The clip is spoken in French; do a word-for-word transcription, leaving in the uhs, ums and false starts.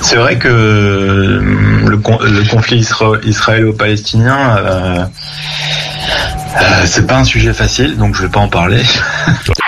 C'est vrai que le, le conflit isra- israélo-palestinien, euh, euh, c'est pas un sujet facile, donc je vais pas en parler.